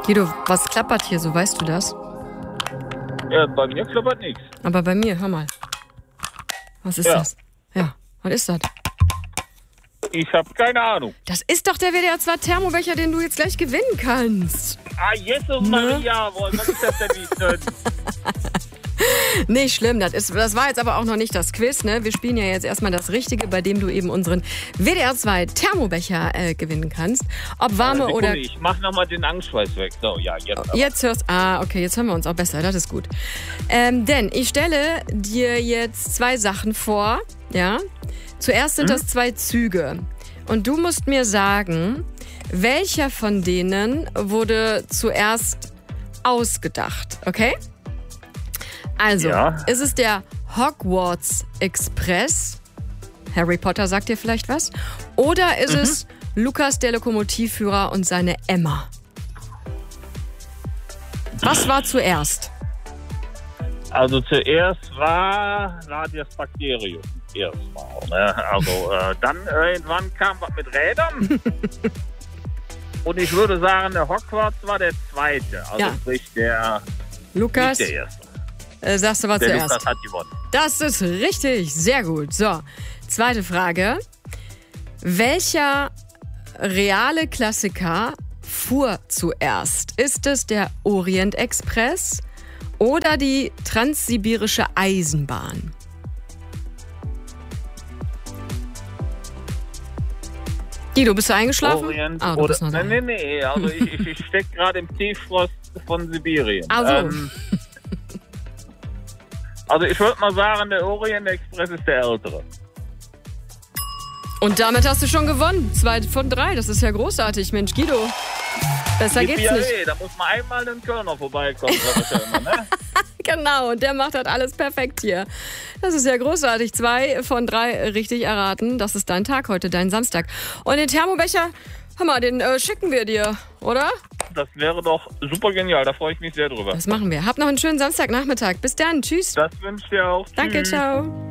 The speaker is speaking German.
Guido, was klappert hier so, weißt du das? Ja, bei mir klappert nichts. Aber bei mir, hör mal. Was ist das? Ja, was ist das? Ich habe keine Ahnung. Das ist doch der WDR 2 Thermobecher, den du jetzt gleich gewinnen kannst. Ah, Jesus Maria, was ist das denn nicht drin? Nicht schlimm, das war jetzt aber auch noch nicht das Quiz, ne? Wir spielen ja jetzt erstmal das Richtige, bei dem du eben unseren WDR 2 Thermobecher gewinnen kannst. Ob warme Sekunde, oder... Ich mach nochmal den Angstschweiß weg. So, ja, jetzt. Aber. Jetzt hörst... okay, jetzt hören wir uns auch besser, das ist gut. Denn ich stelle dir jetzt 2 Sachen vor, ja? Zuerst sind das 2 Züge. Und du musst mir sagen, welcher von denen wurde zuerst ausgedacht, okay? Also, ist es der Hogwarts Express? Harry Potter sagt dir vielleicht was? Oder ist es Lukas, der Lokomotivführer und seine Emma? Was war zuerst? Also zuerst war das Bakterium. Erstmal. Ne? Also dann irgendwann kam was mit Rädern. Und ich würde sagen, der Hogwarts war der zweite. Also sprich der Lukas. Nicht der erste. Sagst du was der zuerst? Lukas hat gewonnen. Das ist richtig, sehr gut. So, zweite Frage. Welcher reale Klassiker fuhr zuerst? Ist es der Orient Express oder die Transsibirische Eisenbahn? Guido, bist du eingeschlafen? Orient du oder... bist noch da. Nee. Also ich stecke gerade im Tieffrost von Sibirien. Also. Also ich würde mal sagen, der Orient Express ist der ältere. Und damit hast du schon gewonnen. 2 von 3, das ist ja großartig. Mensch, Guido, besser geht's nicht. Da muss man einmal den Kölner vorbeikommen. Ne? Genau, und der macht das alles perfekt hier. Das ist ja großartig. 2 von 3 richtig erraten. Das ist dein Tag heute, dein Samstag. Und den Thermobecher, hör mal, den schicken wir dir, oder? Das wäre doch super genial, da freue ich mich sehr drüber. Das machen wir. Hab noch einen schönen Samstagnachmittag. Bis dann, tschüss. Das wünsche ich dir auch. Danke, Tschüss. ciao.